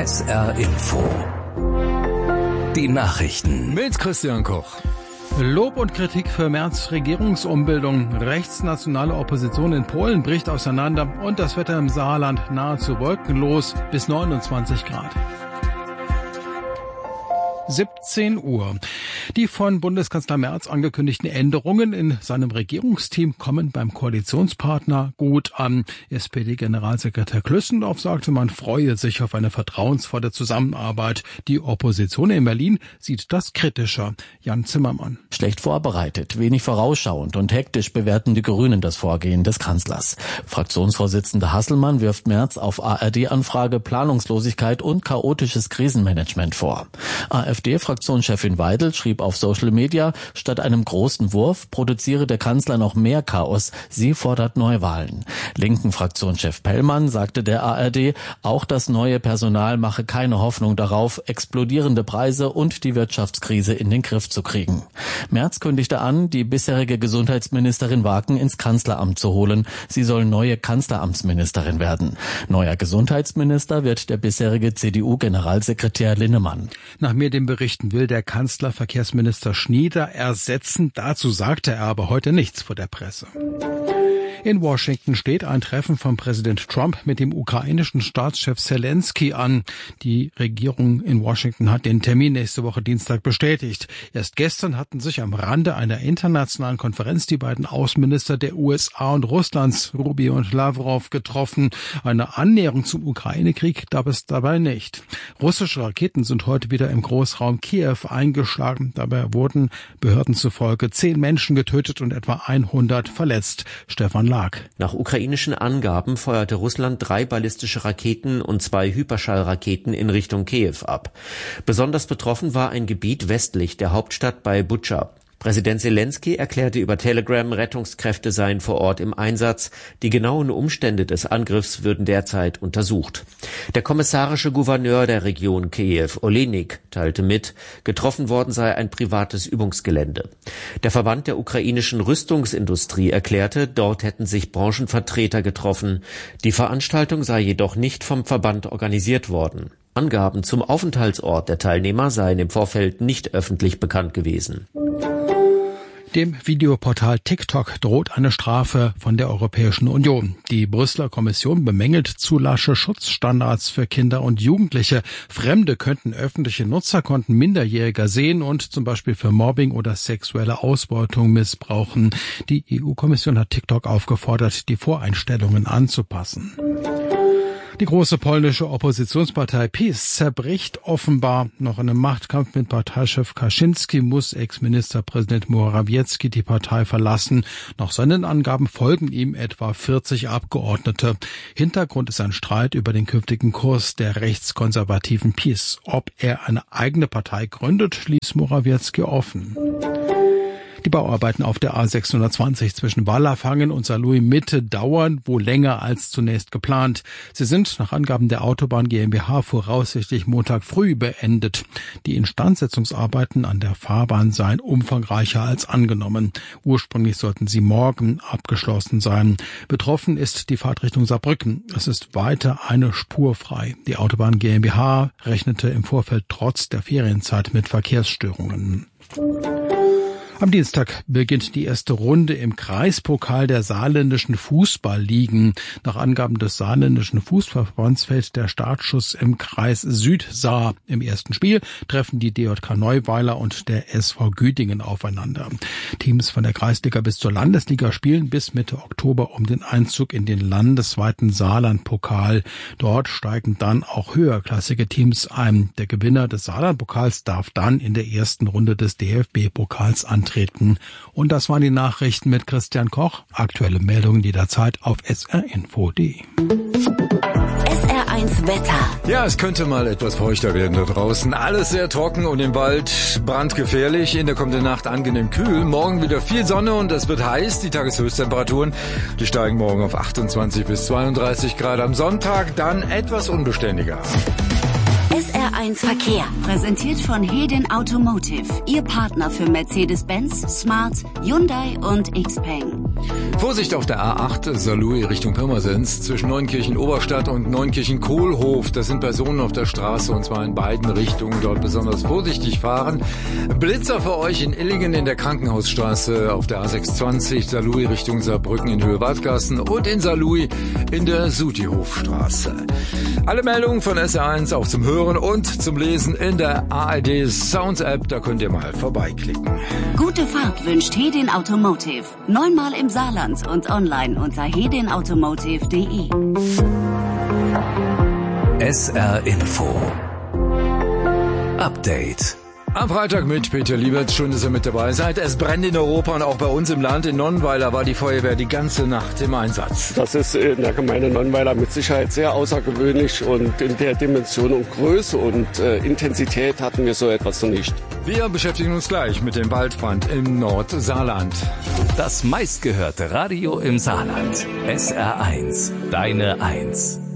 SR Info. Die Nachrichten mit Christian Koch. Lob und Kritik für Merz Regierungsumbildung. Rechtsnationale Opposition in Polen bricht auseinander und das Wetter im Saarland nahezu wolkenlos bis 29 Grad. 17 Uhr. Die von Bundeskanzler Merz angekündigten Änderungen in seinem Regierungsteam kommen beim Koalitionspartner gut an. SPD-Generalsekretär Klüssendorf sagte, man freue sich auf eine vertrauensvolle Zusammenarbeit. Die Opposition in Berlin sieht das kritischer. Jan Zimmermann. Schlecht vorbereitet, wenig vorausschauend und hektisch bewerten die Grünen das Vorgehen des Kanzlers. Fraktionsvorsitzender Hasselmann wirft Merz auf ARD-Anfrage Planungslosigkeit und chaotisches Krisenmanagement vor. AfD-Fraktionschefin Weidel schrieb auf Social Media, statt einem großen Wurf produziere der Kanzler noch mehr Chaos. Sie fordert Neuwahlen. Linken Fraktionschef Pellmann sagte der ARD, auch das neue Personal mache keine Hoffnung darauf, explodierende Preise und die Wirtschaftskrise in den Griff zu kriegen. Merz kündigte an, die bisherige Gesundheitsministerin Wagen ins Kanzleramt zu holen. Sie soll neue Kanzleramtsministerin werden. Neuer Gesundheitsminister wird der bisherige CDU-Generalsekretär Linnemann. Nach Medienberichten will der Kanzler Verkehrsminister Schnieder ersetzen. Dazu sagte er aber heute nichts vor der Presse. In Washington steht ein Treffen von Präsident Trump mit dem ukrainischen Staatschef Zelensky an. Die Regierung in Washington hat den Termin nächste Woche Dienstag bestätigt. Erst gestern hatten sich am Rande einer internationalen Konferenz die beiden Außenminister der USA und Russlands, Rubio und Lavrov, getroffen. Eine Annäherung zum Ukraine-Krieg gab es dabei nicht. Russische Raketen sind heute wieder im Großraum Kiew eingeschlagen. Dabei wurden Behörden zufolge 10 Menschen getötet und etwa 100 verletzt. Stefan Lag. Nach ukrainischen Angaben feuerte Russland 3 ballistische Raketen und 2 Hyperschallraketen in Richtung Kiew ab. Besonders betroffen war ein Gebiet westlich der Hauptstadt bei Butscha. Präsident Zelensky erklärte über Telegram, Rettungskräfte seien vor Ort im Einsatz. Die genauen Umstände des Angriffs würden derzeit untersucht. Der kommissarische Gouverneur der Region Kiew, Olenik, teilte mit, getroffen worden sei ein privates Übungsgelände. Der Verband der ukrainischen Rüstungsindustrie erklärte, dort hätten sich Branchenvertreter getroffen. Die Veranstaltung sei jedoch nicht vom Verband organisiert worden. Angaben zum Aufenthaltsort der Teilnehmer seien im Vorfeld nicht öffentlich bekannt gewesen. Dem Videoportal TikTok droht eine Strafe von der Europäischen Union. Die Brüsseler Kommission bemängelt zu lasche Schutzstandards für Kinder und Jugendliche. Fremde könnten öffentliche Nutzerkonten Minderjähriger sehen und zum Beispiel für Mobbing oder sexuelle Ausbeutung missbrauchen. Die EU-Kommission hat TikTok aufgefordert, die Voreinstellungen anzupassen. Die große polnische Oppositionspartei PiS zerbricht offenbar. Noch in einem Machtkampf mit Parteichef Kaczynski muss Ex-Ministerpräsident Morawiecki die Partei verlassen. Nach seinen Angaben folgen ihm etwa 40 Abgeordnete. Hintergrund ist ein Streit über den künftigen Kurs der rechtskonservativen PiS. Ob er eine eigene Partei gründet, ließ Morawiecki offen. Die Bauarbeiten auf der A620 zwischen Wallerfangen und Saarlouis Mitte dauern wohl länger als zunächst geplant. Sie sind nach Angaben der Autobahn GmbH voraussichtlich Montag früh beendet. Die Instandsetzungsarbeiten an der Fahrbahn seien umfangreicher als angenommen. Ursprünglich sollten sie morgen abgeschlossen sein. Betroffen ist die Fahrtrichtung Saarbrücken. Es ist weiter eine Spur frei. Die Autobahn GmbH rechnete im Vorfeld trotz der Ferienzeit mit Verkehrsstörungen. Am Dienstag beginnt die erste Runde im Kreispokal der saarländischen Fußballligen. Nach Angaben des saarländischen Fußballverbands fällt der Startschuss im Kreis Südsaar. Im ersten Spiel treffen die DJK Neuweiler und der SV Güdingen aufeinander. Teams von der Kreisliga bis zur Landesliga spielen bis Mitte Oktober um den Einzug in den landesweiten Saarlandpokal. Dort steigen dann auch höherklassige Teams ein. Der Gewinner des Saarlandpokals darf dann in der ersten Runde des DFB-Pokals antreten. Und das waren die Nachrichten mit Christian Koch. Aktuelle Meldungen jederzeit auf srinfo.de. SR1 Wetter. Ja, es könnte mal etwas feuchter werden da draußen. Alles sehr trocken und im Wald brandgefährlich. In der kommenden Nacht angenehm kühl. Morgen wieder viel Sonne und es wird heiß. Die Tageshöchsttemperaturen, die steigen morgen auf 28 bis 32 Grad. Am Sonntag dann etwas unbeständiger. SR1 Verkehr, präsentiert von Hedin Automotive, Ihr Partner für Mercedes-Benz, Smart, Hyundai und XPeng. Vorsicht auf der A8 Saarlouis Richtung Pirmasens zwischen Neunkirchen Oberstadt und Neunkirchen Kohlhof. Das sind Personen auf der Straße und zwar in beiden Richtungen. Dort besonders vorsichtig fahren. Blitzer für euch in Illingen in der Krankenhausstraße auf der A620 Saarlouis Richtung Saarbrücken in Höhe Waldgassen und in Saarlouis in der Sutihofstraße. Alle Meldungen von SR1 auch zum Hören und zum Lesen in der ARD Sounds App. Da könnt ihr mal vorbeiklicken. Gute Fahrt wünscht Hedin Automotive. 9-mal im Saarland und online unter hedinautomotive.de. SR Info Update. Am Freitag mit Peter Lieberts. Schön, dass ihr mit dabei seid. Es brennt in Europa und auch bei uns im Land. In Nonnweiler war die Feuerwehr die ganze Nacht im Einsatz. Das ist in der Gemeinde Nonnweiler mit Sicherheit sehr außergewöhnlich und in der Dimension und Größe und Intensität hatten wir so etwas noch nicht. Wir beschäftigen uns gleich mit dem Waldbrand im Nordsaarland. Das meistgehörte Radio im Saarland. SR1, deine 1.